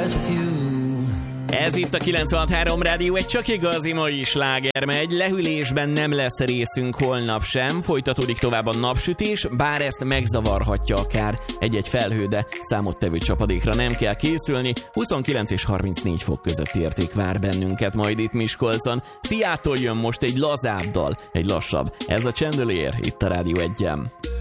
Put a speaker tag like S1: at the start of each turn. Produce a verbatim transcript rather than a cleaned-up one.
S1: stars with you.
S2: Ez itt a kilencvenhat három Rádió, egy csak igazi mai sláger megy. Lehűlésben nem lesz részünk holnap sem, folytatódik tovább a napsütés, bár ezt megzavarhatja akár egy-egy felhő, de számottevő csapadékra nem kell készülni. huszonkilenc és harmincnégy fok közötti érték vár bennünket majd itt Miskolcon. Sziától jön most egy lazább dal, egy lassabb. Ez a Chandelier itt a Rádió egyen.